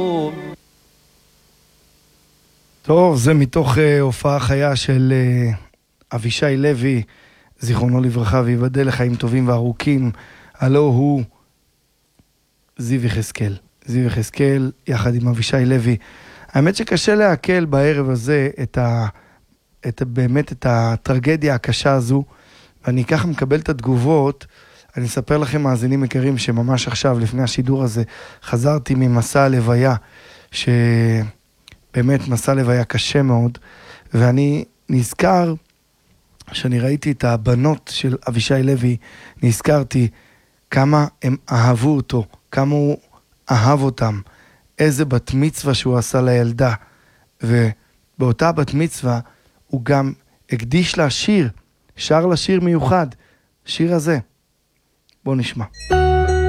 טוב, זה מתוך הופעה חיה של אבישי לוי, זיכרונו לברכה, ויבדל לחיים טובים וארוכים. הלא הוא זיו יחזקאל. זיו יחזקאל יחד עם אבישי לוי. האמת שקשה להקל בערב הזה באמת את הטרגדיה הקשה הזו, ואני ככה מקבל את התגובות. אני אספר לכם, מאזינים יקרים, שממש עכשיו לפני השידור הזה חזרתי ממסע הלוויה, שבאמת מסע לוויה קשה מאוד, ואני נזכר שאני ראיתי את הבנות של אבישי לוי, נזכרתי כמה הם אהבו אותו, כמה הוא אהב אותם, איזה בת מצווה שהוא עשה לילדה, ובאותה בת מצווה הוא גם הקדיש לה שיר, שר לה שיר מיוחד, שיר הזה. בוא נשמע.